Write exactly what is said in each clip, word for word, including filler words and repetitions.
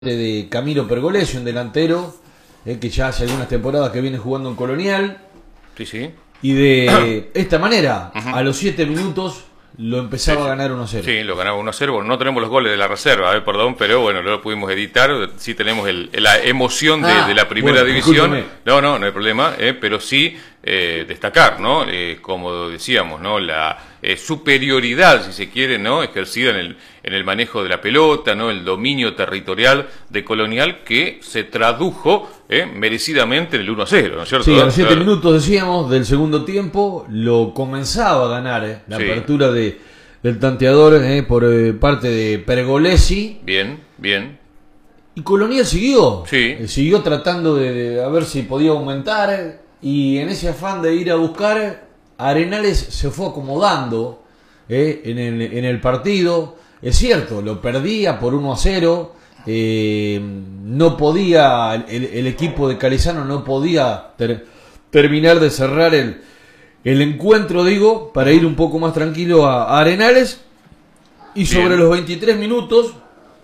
de Camilo Pergolesi, un delantero eh, que ya hace algunas temporadas que viene jugando en Colonial. Sí, sí. Y de esta manera, Uh-huh. a los siete minutos, lo empezaba Sí, sí. a ganar uno a cero. Sí, lo ganaba uno a cero. Bueno, no tenemos los goles de la reserva, eh, perdón, pero bueno, no lo pudimos editar. Sí tenemos el, la emoción de, Ah, de la primera bueno, división. discúlpeme. No, no, no hay problema, eh, pero sí eh, destacar, ¿no? Eh, como decíamos, ¿no? La eh, superioridad, si se quiere, ¿no? Ejercida en el, en el manejo de la pelota, ¿no? El dominio territorial de Colonial que se tradujo eh, merecidamente en el uno a cero, ¿no es cierto? Sí, a los siete Claro. minutos, decíamos, del segundo tiempo, lo comenzaba a ganar eh, la Sí. apertura de, del tanteador eh, por eh, parte de Pergolesi. Bien, bien. Y Colonial siguió, Sí. eh, siguió tratando de, de a ver si podía aumentar, eh, y en ese afán de ir a buscar, Arenales se fue acomodando eh, en, el, en el partido. Es cierto, lo perdía por uno a cero, eh, no podía, el, el equipo de Calizano no podía ter- terminar de cerrar el, el encuentro, digo, para ir un poco más tranquilo a, a Arenales, y sobre Bien. los veintitrés minutos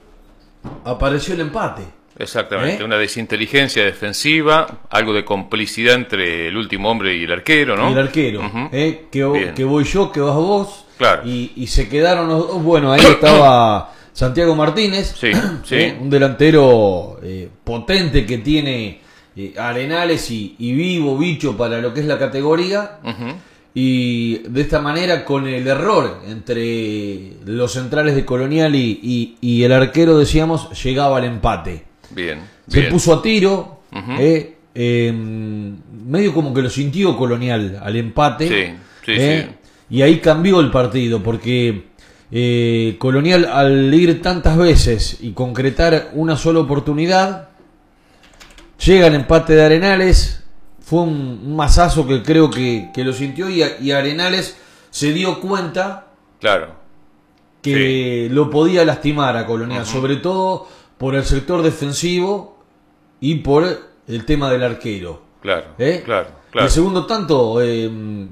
apareció el empate. Exactamente, ¿Eh? una desinteligencia defensiva, algo de complicidad entre el último hombre y el arquero, ¿no? Y el arquero, Ujú. ¿eh? que, vo- Bien. que voy yo, que vas vos, Claro. y, y se quedaron los dos. Bueno, ahí estaba Santiago Martínez, Sí, sí. ¿eh? un delantero eh, potente que tiene eh, Arenales y, y vivo, bicho para lo que es la categoría. Ujú. Y de esta manera, con el error entre los centrales de Colonial y, y- y el arquero, decíamos, llegaba al empate. Bien, Se bien. puso a tiro, Ujú. eh, eh, medio como que lo sintió Colonial al empate. Sí, sí, eh, sí. Y ahí cambió el partido, porque eh, Colonial, al ir tantas veces y concretar una sola oportunidad, llega el empate de Arenales. Fue un, un mazazo que creo que, que lo sintió, y, y Arenales se dio cuenta Claro, que lo podía lastimar a Colonial, Ujú. sobre todo por el sector defensivo y por el tema del arquero. claro, ¿eh? claro, El claro. segundo tanto, eh,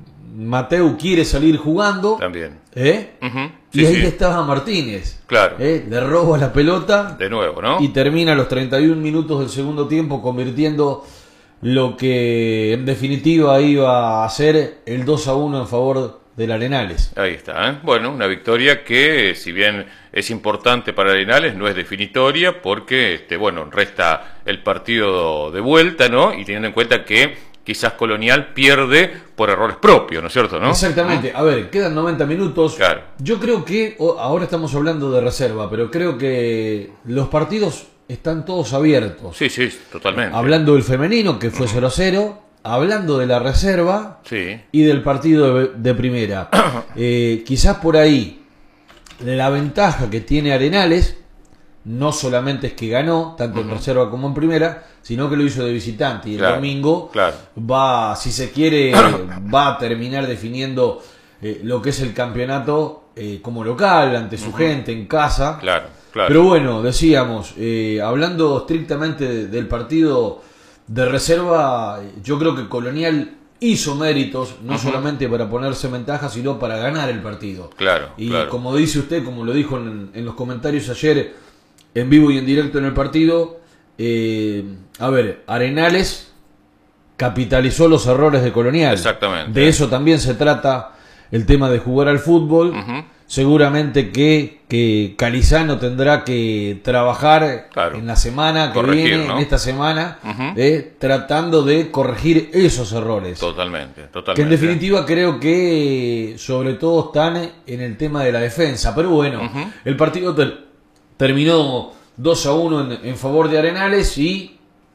Mateu quiere salir jugando, También. ¿eh? Ujú. y Sí, ahí sí. estaba Martínez, Claro, ¿eh? le roba la pelota de nuevo, ¿no? y termina a los treinta y un minutos del segundo tiempo convirtiendo lo que en definitiva iba a ser el dos a uno en favor del Arenales. Ahí está, ¿eh? Bueno, una victoria que, si bien es importante para Arenales, no es definitoria porque, este, bueno, resta el partido de vuelta, ¿no? Y teniendo en cuenta que quizás Colonial pierde por errores propios, ¿no es cierto, no? Exactamente. A ver, quedan noventa minutos. Claro. Yo creo que, o- ahora estamos hablando de reserva, pero creo que los partidos están todos abiertos. Sí, sí, totalmente. Hablando del femenino, que fue cero a cero, hablando de la reserva Sí, y del partido de, de primera. Eh, quizás por ahí la ventaja que tiene Arenales no solamente es que ganó, tanto en reserva como en primera, sino que lo hizo de visitante, y el Claro, domingo claro. va, si se quiere, va a terminar definiendo eh, lo que es el campeonato eh, como local, ante su gente, en casa. claro, claro. Pero bueno, decíamos, eh, hablando estrictamente de- del partido de reserva, yo creo que Colonial hizo méritos, no solamente para ponerse en ventaja, sino para ganar el partido. Claro, Y claro. como dice usted, como lo dijo en, en los comentarios ayer, en vivo y en directo en el partido, eh, a ver, Arenales capitalizó los errores de Colonial. Exactamente. De eso también se trata el tema de jugar al fútbol. Ujú. Seguramente que, que Calizano tendrá que trabajar Claro. en la semana que Corregir, viene, ¿no? en esta semana, Ujú. eh, tratando de corregir esos errores. Totalmente, totalmente. Que en definitiva creo que sobre todo están en el tema de la defensa. Pero bueno, Ujú. el partido ter- terminó dos a uno en, en favor de Arenales, y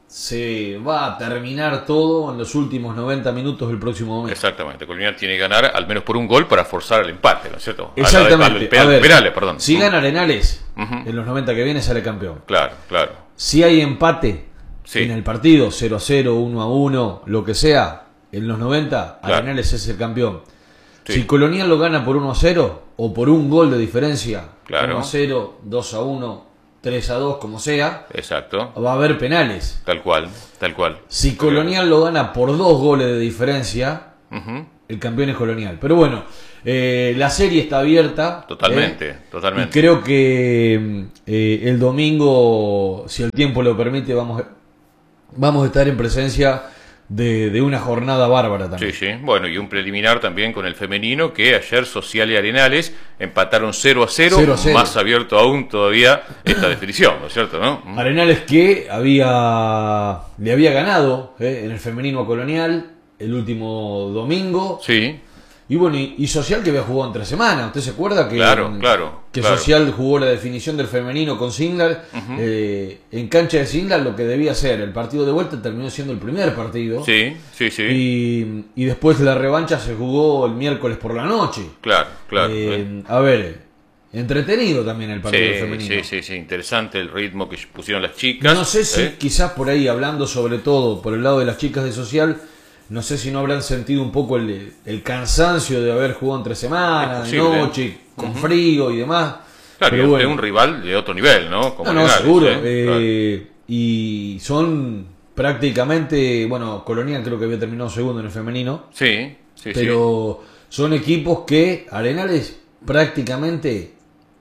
se va a terminar todo en los últimos noventa minutos del próximo momento. Exactamente, Colonial tiene que ganar al menos por un gol para forzar el empate, ¿no es cierto? Exactamente. Al- al- al penal- A ver, penales, perdón. si gana Arenales, Ujú. en los noventa que viene sale campeón. Claro, claro. Si hay empate Sí. en el partido, cero a cero, uno a uno, lo que sea, en los noventa, Claro. Arenales es el campeón. Sí. Si Colonial lo gana por uno a cero, o por un gol de diferencia, Claro. uno a cero, dos a uno, tres a dos, como sea, Exacto. va a haber penales. Tal cual, tal cual. Si Colonial lo gana por dos goles de diferencia, Ujú. el campeón es Colonial. Pero bueno, eh, la serie está abierta. Totalmente, eh, totalmente. Y creo que eh, el domingo, si el tiempo lo permite, vamos, vamos a estar en presencia de, de una jornada bárbara también. Sí, sí. Bueno, y un preliminar también con el femenino, que ayer Social y Arenales empataron cero a cero, cero a cero. Más abierto aún todavía esta definición, ¿no es cierto? ¿No? Arenales que había le había ganado eh, en el femenino a Colonial el último domingo. Sí. Y bueno, y, y Social que había jugado entre semana. ¿Usted se acuerda que, Claro, claro, que claro. Social jugó la definición del femenino con Singlar? Ujú. eh, en cancha de Singlar lo que debía ser el partido de vuelta terminó siendo el primer partido. Sí, sí, sí. Y, y después la revancha se jugó el miércoles por la noche. Claro, claro. Eh, a ver, entretenido también el partido Sí, femenino. sí, sí, sí, interesante el ritmo que pusieron las chicas. No sé si ¿eh? quizás por ahí, hablando sobre todo por el lado de las chicas de Social, no sé si no habrán sentido un poco el, el cansancio de haber jugado entre semanas, Es de posible. noche, con frío y demás. Claro, Pero y bueno, de un rival de otro nivel, ¿no? Como no, no, Arenales, seguro. ¿eh? eh, Y son prácticamente, bueno, Colonial creo que había terminado segundo en el femenino, Claro. Sí, sí, pero son equipos que Arenales prácticamente,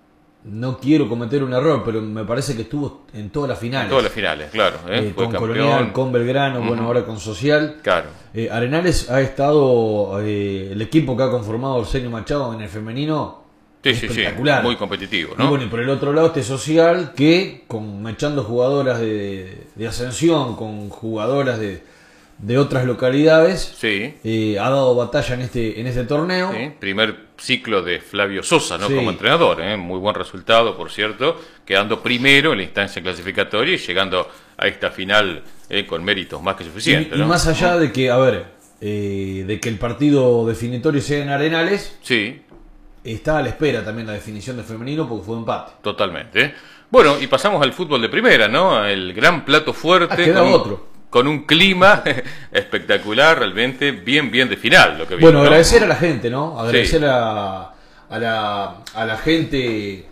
no quiero cometer un error, pero me parece que estuvo en todas las sí. finales. Todas las finales, claro. ¿eh? Eh, Fue con campeón. Colonial, con Belgrano, Ujú. bueno, ahora con Social. Claro. Eh, Arenales ha estado, eh, el equipo que ha conformado Arsenio Machado en el femenino, Sí, sí, sí. espectacular. Muy competitivo, Y ¿no? bueno, y por el otro lado este Social que, con echando jugadoras de, de Ascensión, con jugadoras de, de otras localidades, Sí. eh, ha dado batalla en este, en este torneo. Sí, primer ciclo de Flavio Sosa, ¿no? Sí. Como entrenador, ¿eh? Muy buen resultado, por cierto, quedando primero en la instancia clasificatoria y llegando a esta final eh, con méritos más que suficientes, Y, y ¿no? más allá de que, a ver, eh, de que el partido definitorio sea en Arenales, Sí, está a la espera también la definición del femenino porque fue empate. totalmente. Bueno, y pasamos al fútbol de primera, ¿no? El gran plato fuerte. Ah, queda con, otro. Con un clima espectacular, realmente bien, bien de final, lo que vimos, Bueno, ¿no? agradecer a la gente, ¿no? Agradecer Sí. a, a, la, a la gente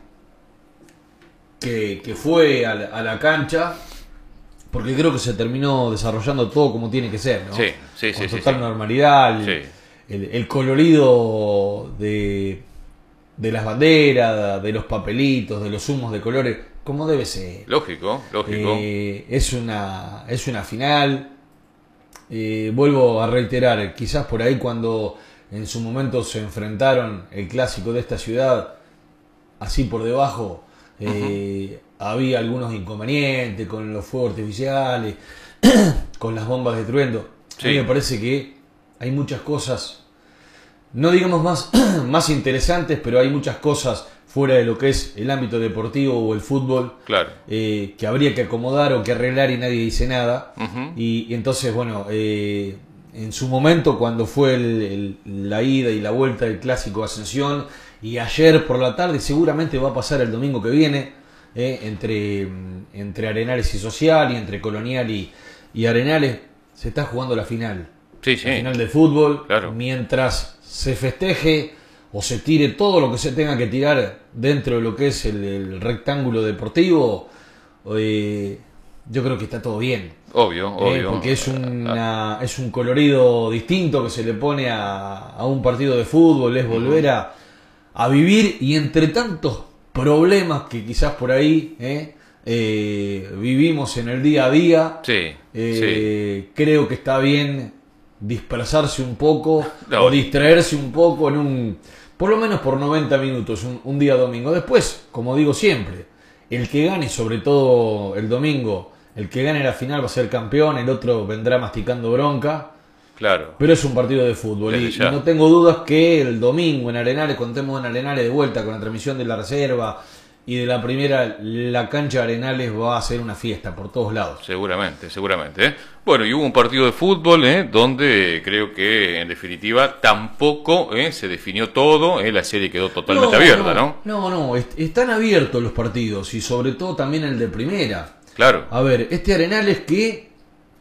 que, que fue a la, a la cancha, porque creo que se terminó desarrollando todo como tiene que ser, ¿no? Sí, sí, Con sí, sí, total sí. normalidad, el, Sí. el, el colorido de, de las banderas, de los papelitos, de los humos de colores, como debe ser. Lógico, lógico. Eh, es una es una final. Eh, vuelvo a reiterar, quizás por ahí cuando en su momento se enfrentaron el clásico de esta ciudad, así por debajo, eh, uh-huh. había algunos inconvenientes con los fuegos artificiales, con las bombas de truendo. Sí. A mí me parece que hay muchas cosas, no digamos más, más interesantes, pero hay muchas cosas fuera de lo que es el ámbito deportivo o el fútbol, claro. eh, que habría que acomodar o que arreglar y nadie dice nada. Uh-huh. y, y entonces, bueno, eh, en su momento cuando fue el, el, la ida y la vuelta del clásico Ascensión, y ayer por la tarde, seguramente va a pasar el domingo que viene, eh, entre, entre Arenales y Social, y entre Colonial y, y Arenales, se está jugando la final. Sí, sí. La final de fútbol, claro. Mientras se festeje o se tire todo lo que se tenga que tirar dentro de lo que es el, el rectángulo deportivo, eh, yo creo que está todo bien. Obvio, eh, obvio. Porque es, una, es un colorido distinto que se le pone a, a un partido de fútbol, es volver uh-huh. a, a vivir, y entre tantos problemas que quizás por ahí eh, eh, vivimos en el día a día, sí, eh, sí. creo que está bien dispersarse un poco no. o distraerse un poco en un, por lo menos por noventa minutos, un, un día domingo. Después, como digo siempre, el que gane, sobre todo el domingo, el que gane la final va a ser campeón, el otro vendrá masticando bronca. Claro. Pero es un partido de fútbol y, y no tengo dudas que el domingo en Arenales, contemos en Arenales de vuelta con la transmisión de la reserva y de la primera, la cancha de Arenales va a ser una fiesta por todos lados. Seguramente, seguramente. ¿eh? Bueno, y hubo un partido de fútbol ¿eh? donde creo que en definitiva tampoco ¿eh? se definió todo, ¿eh? la serie quedó totalmente no, abierta, ¿no? No, no, no, est- están abiertos los partidos y sobre todo también el de primera. Claro. A ver, este Arenales que...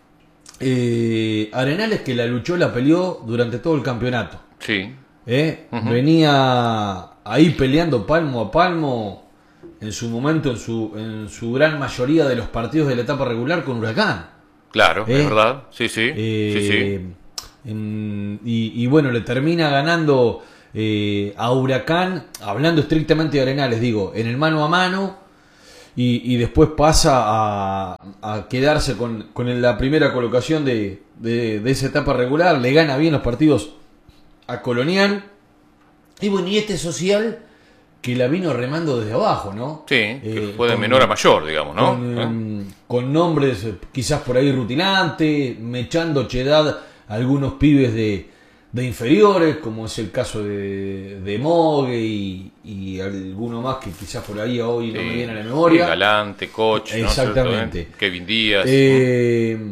Eh, Arenales que la luchó, la peleó durante todo el campeonato. Sí. ¿Eh? Uh-huh. Venía ahí peleando palmo a palmo en su momento, en su, en su gran mayoría de los partidos de la etapa regular con Huracán. Claro, ¿Eh? es verdad. Sí, sí. Eh, sí, sí. en, y, y bueno, le termina ganando eh, a Huracán, hablando estrictamente de Arenales, digo, en el mano a mano, y, y después pasa a, a quedarse con, con la primera colocación de, de, de esa etapa regular, le gana bien los partidos a Colonial, y bueno, y este Social que la vino remando desde abajo, ¿no? Sí, que eh, fue de con, menor a mayor, digamos, ¿no? Con, ¿Eh? con nombres eh, quizás por ahí rutinantes, mechando chedad a algunos pibes de, de inferiores, como es el caso de, de Mogue y, y alguno más que quizás por ahí hoy Sí, no me viene a la memoria. sí, Galante, Koch, ¿no? Exactamente. ¿Cierto, eh? Kevin Díaz. Eh,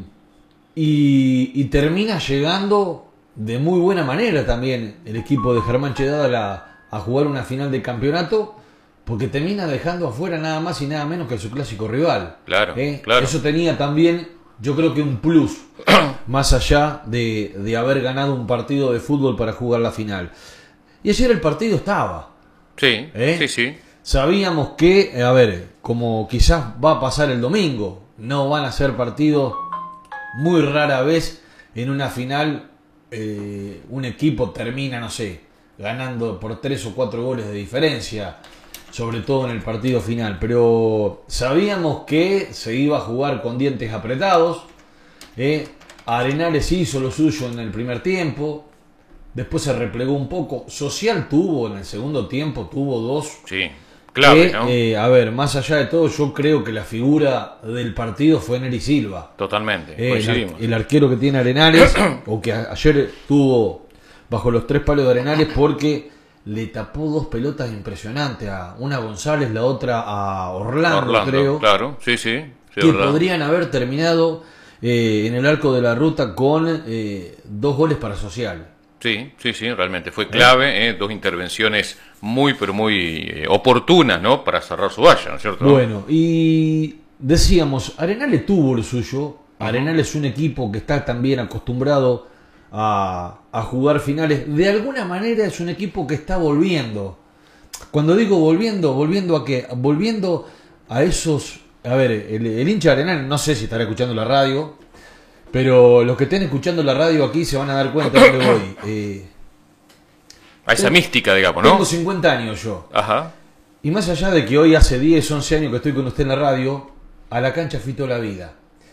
y, y termina llegando de muy buena manera también el equipo de Germán Chedad a la a jugar una final de campeonato, porque termina dejando afuera nada más y nada menos que su clásico rival. Claro, ¿eh? claro. Eso tenía también, yo creo que un plus, más allá de, de haber ganado un partido de fútbol para jugar la final. Y ayer el partido estaba. Sí, ¿eh? sí, sí. Sabíamos que, a ver, como quizás va a pasar el domingo, no van a ser partidos muy rara vez en una final, eh, un equipo termina, no sé, ganando por tres o cuatro goles de diferencia, sobre todo en el partido final, pero sabíamos que se iba a jugar con dientes apretados. eh. Arenales hizo lo suyo en el primer tiempo, después se replegó un poco. Social tuvo en el segundo tiempo, tuvo dos. Sí, clave, que, ¿no? eh, a ver, más allá de todo, yo creo que la figura del partido fue Neri Silva. Totalmente, Eh, el, coincidimos. ar- el arquero que tiene Arenales, o que a- ayer tuvo bajo los tres palos de Arenales, porque le tapó dos pelotas impresionantes, a una a González, la otra a Orlando, Orlando, creo, claro, sí, sí. sí, que verdad. podrían haber terminado eh, en el arco de la ruta con eh, dos goles para Social. Sí, sí, sí, realmente fue clave, ¿eh? Dos intervenciones muy, pero muy eh, oportunas, ¿no? Para cerrar su valla, ¿no es cierto? Bueno, y decíamos, Arenales tuvo lo suyo. Arenales es un equipo que está también acostumbrado a, a jugar finales. De alguna manera es un equipo que está volviendo. Cuando digo volviendo, volviendo a qué? Volviendo a esos... A ver, el, el hincha de Arenales, no sé si estará escuchando la radio, pero los que estén escuchando la radio aquí se van a dar cuenta de que voy. Eh, A esa tengo- mística, digamos, ¿no? Tengo cincuenta años yo. Ajá. Y más allá de que hoy hace diez, once años que estoy con usted en la radio, a la cancha fui toda la vida.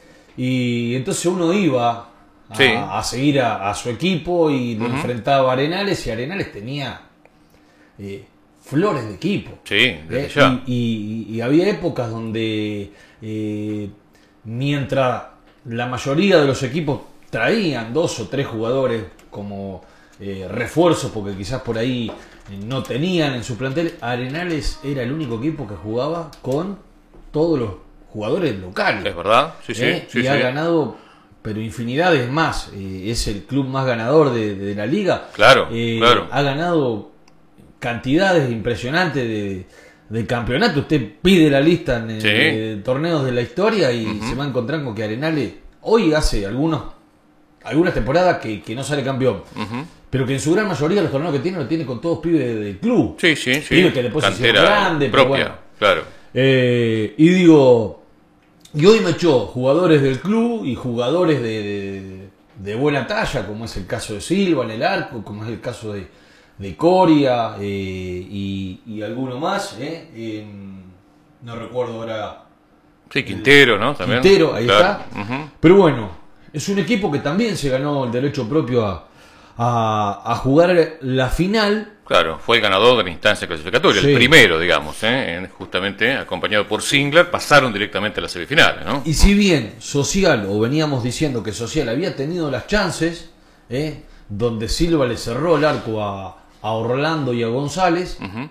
Y entonces uno iba a, Sí. a seguir a, a su equipo y lo Ujú. enfrentaba a Arenales, y Arenales tenía eh, flores de equipo. Sí, desde Eh, ya. Y, y- y había épocas donde eh, mientras la mayoría de los equipos traían dos o tres jugadores como eh, refuerzos, porque quizás por ahí eh, no tenían en su plantel, Arenales era el único equipo que jugaba con todos los jugadores locales. Es verdad, sí, sí. ¿eh? sí, y sí. ha ganado, pero infinidades más. Eh, es el club más ganador de, de la liga. Claro, Eh, claro. Ha ganado cantidades impresionantes de, de campeonato. Usted pide la lista en Sí. eh, torneos de la historia y Ujú. se va a encontrar con que Arenales hoy hace algunos algunas temporadas que, que no sale campeón. Ujú. Pero que en su gran mayoría los torneos que tiene lo tiene con todos pibes del club. Sí, sí, sí. Pibes que después se hicieron Cantera grandes, pero propia, bueno. claro. Eh, y digo, y hoy me echó jugadores del club y jugadores de, de, de buena talla, como es el caso de Silva en el arco, como es el caso de, de Coria eh, y, y alguno más. Eh, eh, no recuerdo ahora. Sí, Quintero, ¿no? También. Quintero, ahí Claro. está. Ujú. Pero bueno, es un equipo que también se ganó el derecho propio a, a, a jugar la final. Claro, fue el ganador de la instancia clasificatoria, Sí. el primero, digamos, ¿eh? En- justamente acompañado por Singler, pasaron directamente a las semifinales, ¿no? Y si bien Social, o veníamos diciendo que Social había tenido las chances, ¿eh? donde Silva le cerró el arco a, a Orlando y a González, Ujú.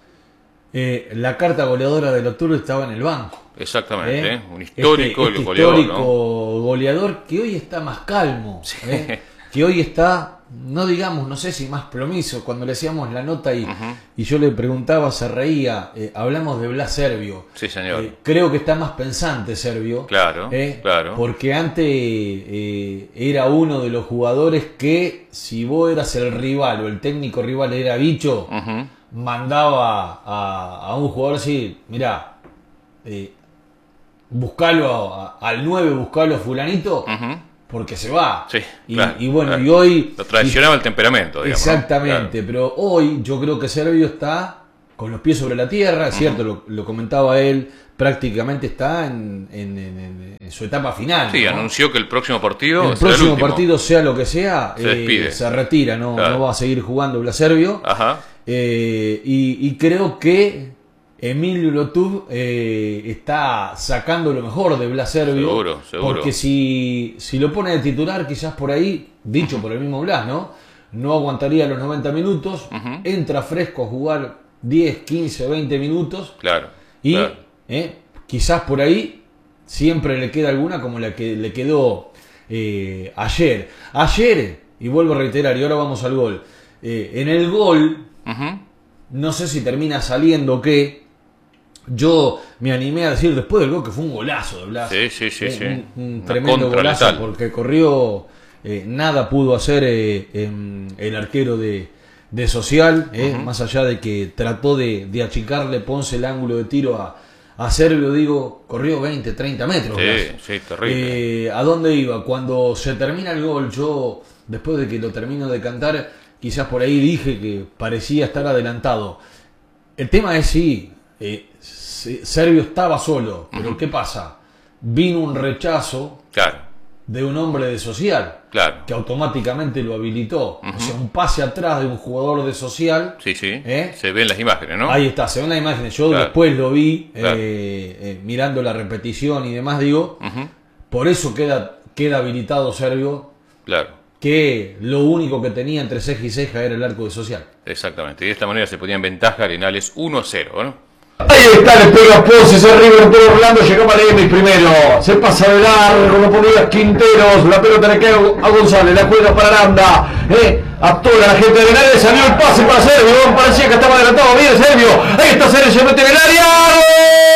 eh, la carta goleadora del octubre estaba en el banco. Exactamente, ¿eh? ¿eh? Un histórico Este- este goleador, histórico ¿no? goleador que hoy está más calmo, ¿eh? que hoy está, no digamos, no sé si más plomizo. Cuando le hacíamos la nota y, Ujú. y yo le preguntaba, se reía, eh, hablamos de Blas Servio. Sí, señor. Eh, creo que está más pensante Servio. Claro, eh, claro. Porque antes eh, era uno de los jugadores que, si vos eras el rival o el técnico rival era bicho, Ujú. mandaba a, a un jugador así, mirá, eh, buscalo a- a- al nueve, buscalo a fulanito, Ujú. porque se va. Sí, y, claro, y bueno, claro. y hoy... Lo traicionaba y, el temperamento, digamos. exactamente, ¿no? Claro. pero hoy yo creo que Servio está con los pies sobre la tierra, es uh-huh. cierto, lo, lo comentaba él, prácticamente está en, en, en, en su etapa final. Sí, ¿no? anunció que el próximo partido el será próximo el último. partido, sea lo que sea, se, despide. Eh, se retira, no, claro. no va a seguir jugando Blas Servio. Ajá. Eh, y, y creo que Emilio Lotub eh, está sacando lo mejor de Blas Servio. Seguro, seguro. Porque si, si lo pone de titular, quizás por ahí, dicho uh-huh. por el mismo Blas, ¿no? No aguantaría los noventa minutos, uh-huh. entra fresco a jugar diez, quince, veinte minutos. Claro. Y claro. Eh, quizás por ahí siempre le queda alguna como la que le quedó eh, ayer. Ayer, y vuelvo a reiterar, y ahora vamos al gol. Eh, en el gol, uh-huh. no sé si termina saliendo o qué. Yo me animé a decir después del gol que fue un golazo de Blas. Sí, sí, sí. Eh, sí. Un, un tremendo golazo letal. Porque corrió, eh, nada pudo hacer eh, eh, el arquero de, de Social, eh, uh-huh. más allá de que trató de, de achicarle Ponce el ángulo de tiro a, a Servio, digo, corrió veinte, treinta metros. Sí, Blas. sí, terrible. Eh, ¿A dónde iba? Cuando se termina el gol, yo, después de que lo termino de cantar, quizás por ahí dije que parecía estar adelantado. El tema es sí, eh, Servio estaba solo, pero uh-huh. ¿qué pasa? Vino un rechazo claro. de un hombre de Social, claro. que automáticamente lo habilitó. Uh-huh. O sea, un pase atrás de un jugador de Social. Sí, sí, ¿eh? Se ven las imágenes, ¿no? Ahí está, se ven las imágenes. Yo claro. después lo vi, claro. eh, eh, mirando la repetición y demás, digo, uh-huh. por eso queda, queda habilitado Servio. Claro. Que lo único que tenía entre ceja y ceja era el arco de Social. Exactamente, y de esta manera se ponía en ventaja Arenales uno a cero, ¿no? Ahí está, le pega Ponce, ese River por Orlando, llegaba a Lemis primero, se pasa de largo, no ponía Quinteros, la pelota le queda a González, la juega para Aranda, eh, a toda la gente de Arenales, salió el pase para Servio, parecía que estaba adelantado, bien Servio, ahí está Servio, se mete en el área, ¡gol!